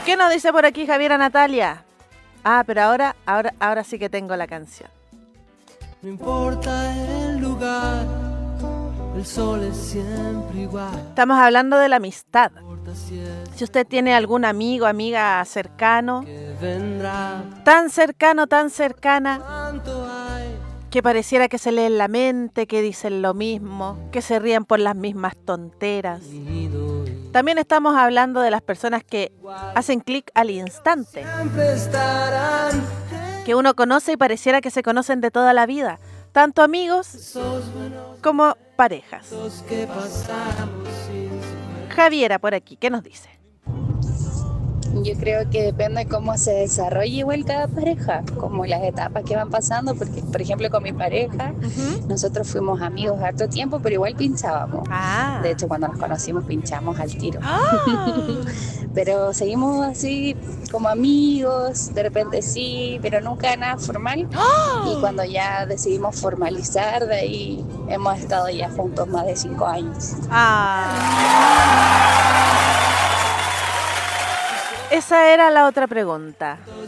¿Qué nos dice por aquí Javiera Natalia? Ah, pero ahora sí que tengo la canción. No importa el lugar, el sol es siempre igual. Estamos hablando de la amistad. No importa si es Si usted tiene algún amigo, amiga cercano, que vendrá, tan cercano, tan cercana, tanto hay. que pareciera que se leen la mente, que dicen lo mismo, que se ríen por las mismas tonteras. También estamos hablando de las personas que hacen clic al instante, Siempre estarán que uno conoce y pareciera que se conocen de toda la vida, tanto amigos esos buenos como parejas. que pasamos sin saber. Javiera por aquí, ¿qué nos dice? Yo creo que depende cómo se desarrolle igual cada pareja, como las etapas que van pasando, porque por ejemplo con mi pareja, nosotros fuimos amigos harto tiempo, pero igual pinchábamos. Ah. De hecho, cuando nos conocimos pinchamos al tiro. Pero seguimos así como amigos, de repente sí, pero nunca nada formal. Y cuando ya decidimos formalizar, de ahí hemos estado ya juntos más de 5 años. Esa era la otra pregunta.